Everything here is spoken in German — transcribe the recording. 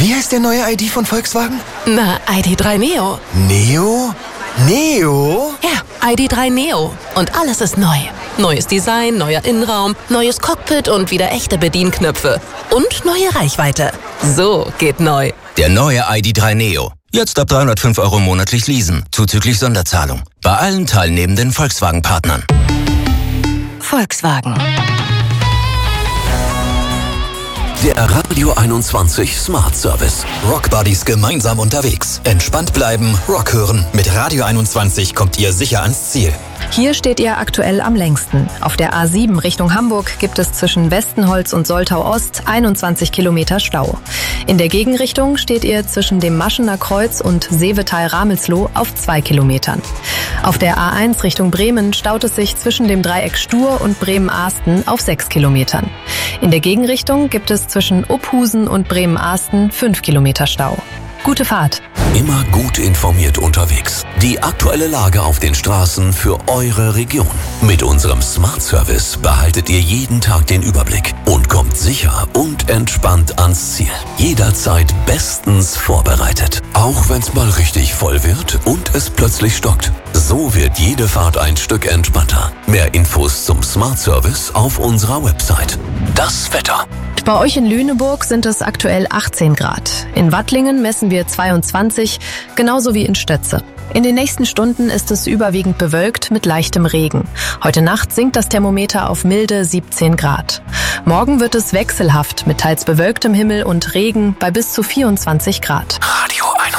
Wie heißt der neue ID von Volkswagen? Na, ID.3 Neo. Neo? Neo? Ja, ID.3 Neo. Und alles ist neu. Neues Design, neuer Innenraum, neues Cockpit und wieder echte Bedienknöpfe. Und neue Reichweite. So geht neu. Der neue ID.3 Neo. Jetzt ab 305 € monatlich leasen, zuzüglich Sonderzahlung. Bei allen teilnehmenden Volkswagen-Partnern. Volkswagen. Der Radio 21 Smart Service. Rock Buddies gemeinsam unterwegs. Entspannt bleiben, Rock hören. Mit Radio 21 kommt ihr sicher ans Ziel. Hier steht ihr aktuell am längsten. Auf der A7 Richtung Hamburg gibt es zwischen Westenholz und Soltau Ost 21 Kilometer Stau. In der Gegenrichtung steht ihr zwischen dem Maschener Kreuz und Seevetal-Ramelsloh auf 2 Kilometern. Auf der A1 Richtung Bremen staut es sich zwischen dem Dreieck Stur und Bremen-Ahsten auf 6 Kilometern. In der Gegenrichtung gibt es zwischen Uphusen und Bremen-Ahsten 5 Kilometer Stau. Gute Fahrt! Immer gut informiert unterwegs. Die aktuelle Lage auf den Straßen für eure Region. Mit unserem Smart Service behaltet ihr jeden Tag den Überblick und kommt sicher und entspannt ans Ziel. Jederzeit bestens vorbereitet. Auch wenn es mal richtig voll wird und es plötzlich stockt. So wird jede Fahrt ein Stück entspannter. Mehr Infos zum Smart Service auf unserer Website. Das Wetter. Bei euch in Lüneburg sind es aktuell 18 Grad. In Wattlingen messen wir 22, genauso wie in Stötze. In den nächsten Stunden ist es überwiegend bewölkt mit leichtem Regen. Heute Nacht sinkt das Thermometer auf milde 17 Grad. Morgen wird es wechselhaft mit teils bewölktem Himmel und Regen bei bis zu 24 Grad. Radio